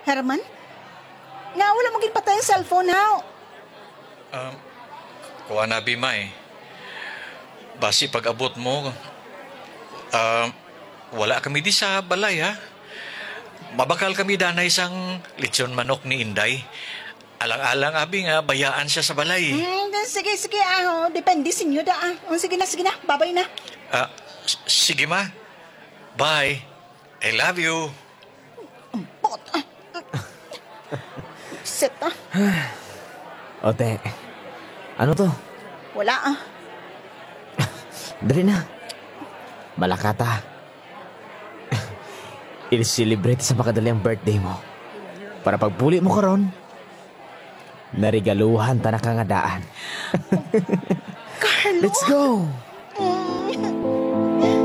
Herman? Nga, wala mo ginpatay ang cellphone, ha? Kuha na, Bima eh. Basi pag-abot mo, wala kami di sa balay, ha? Mabakal kami danay isang lechon manok ni Inday. Alang-alang, abi nga, bayaan siya sa balay. Sige, depende sa inyo, sige na, babay na. Sige, ma. Bye. I love you. Ampot, Set, Ote, ano to? Wala, Dali na. Malakata. Il-celebrate sa makadali ang birthday mo. Para pagpuli mo karon, narigaluhan ta na kangadaan. Carlo? Let's go!